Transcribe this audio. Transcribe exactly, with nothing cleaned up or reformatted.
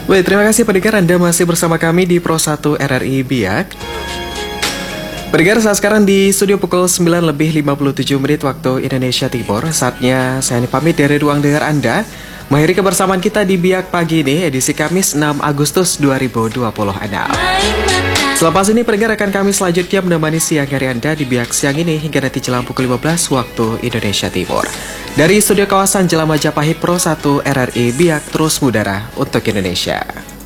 Baik, terima kasih pendengar, Anda masih bersama kami di Pro satu R R I Biak. Pendengar, saat sekarang di studio pukul sembilan lebih lima puluh tujuh menit waktu Indonesia Timur. Saatnya saya ini pamit dari ruang dengar Anda. Mengakhiri kebersamaan kita di Biak pagi ini, edisi Kamis enam Agustus dua ribu dua puluh enam. Selepas ini pendengar akan kami selanjutnya menemani siang hari Anda di Biak siang ini hingga nanti jelang pukul lima belas waktu Indonesia Timur. Dari studio kawasan Jalan Majapahit Pro satu R R I Biak terus mengudara untuk Indonesia.